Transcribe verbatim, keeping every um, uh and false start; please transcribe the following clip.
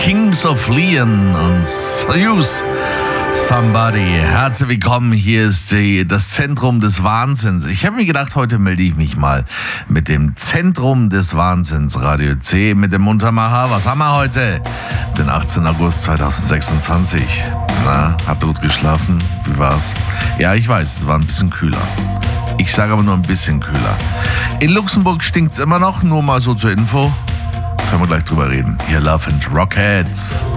Kings of Leon und Use Somebody. Herzlich willkommen, hier ist die, das Zentrum des Wahnsinns. Ich habe mir gedacht, heute melde ich mich mal mit dem Zentrum des Wahnsinns, Radio C, mit dem Muntermacher. Was haben wir heute? Den achtzehnten August zweitausendsechsundzwanzig. Na, habt ihr gut geschlafen? Wie war's? Ja, ich weiß, es war ein bisschen kühler. Ich sage aber nur ein bisschen kühler. In Luxemburg stinkt's immer noch, nur mal so zur Info. Können wir gleich drüber reden. Hier Love and Rockets.